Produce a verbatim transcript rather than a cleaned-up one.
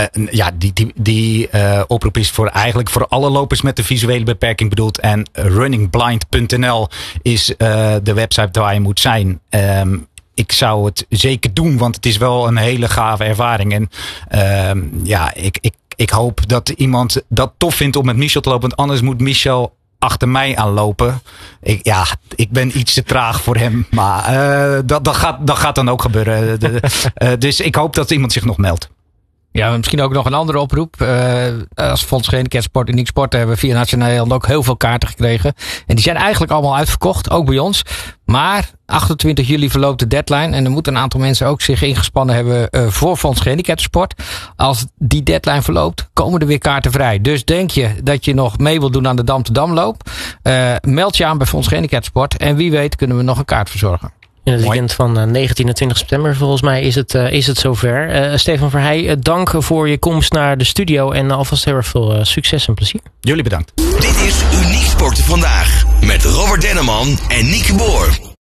Uh, ja, die, die, die uh, oproep is voor eigenlijk voor alle lopers met een visuele beperking bedoeld. En running blind punt n l is uh, de website waar je moet zijn. Um, ik zou het zeker doen, want het is wel een hele gave ervaring. En uh, ja, ik, ik, ik hoop dat iemand dat tof vindt om met Michel te lopen. Want anders moet Michel achter mij aanlopen. Ik, ja, ik ben iets te traag voor hem. Maar uh, dat, dat, gaat, dat gaat dan ook gebeuren. De, uh, dus ik hoop dat iemand zich nog meldt. Ja, misschien ook nog een andere oproep. Uh, als Fonds Gehandicapten Sport Uniek Sport hebben we via Nationaal ook heel veel kaarten gekregen. En die zijn eigenlijk allemaal uitverkocht, ook bij ons. Maar achtentwintig juli verloopt de deadline. En er moeten een aantal mensen ook zich ingespannen hebben uh, voor Fonds Gehandicapten Sport. Als die deadline verloopt, komen er weer kaarten vrij. Dus denk je dat je nog mee wilt doen aan de Dam te Damloop? Uh, meld je aan bij Fonds Gehandicapten Sport. En wie weet kunnen we nog een kaart verzorgen. In het weekend van negentien en twintig september volgens mij is het, uh, is het zover. Uh, Stefan Verheij, uh, dank voor je komst naar de studio. En alvast heel erg veel uh, succes en plezier. Jullie bedankt. Dit is Uniek Sporten Vandaag. Met Robert Denneman en Nieke Boer.